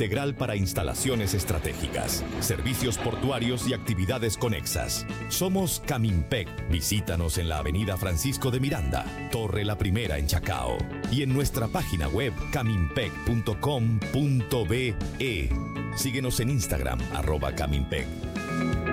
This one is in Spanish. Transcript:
integral para instalaciones estratégicas, servicios portuarios y actividades conexas. Somos Camimpec. Visítanos en la avenida Francisco de Miranda, Torre La Primera en Chacao, y en nuestra página web camimpec.com.be. Síguenos en Instagram, @Camimpec.